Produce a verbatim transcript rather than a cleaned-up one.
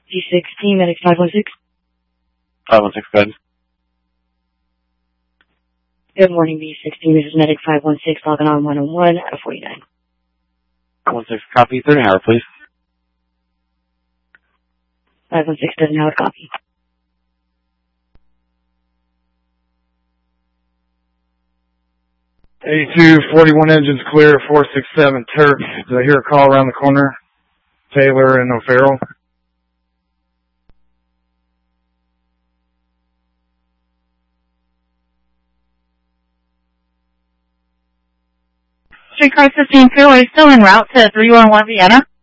B sixteen, Medic five one six. five one six, go ahead. Good morning, B sixteen. This is Medic five one six, logging on one oh one out of forty-nine. one six, copy, thirty hour, please. five one six doesn't have a copy. eighty-two, forty-one engines clear, four six seven Turk. Did I hear a call around the corner? Taylor and O'Farrell. Streetcar fifteen Clearway still en route to three one one Vienna.